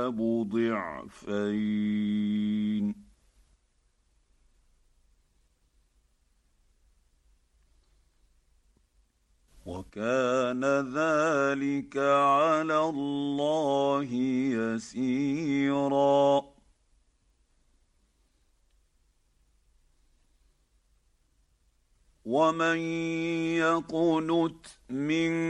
يكسب ضعفين. وكان ذلك على الله يسيرا. ومن يقنت من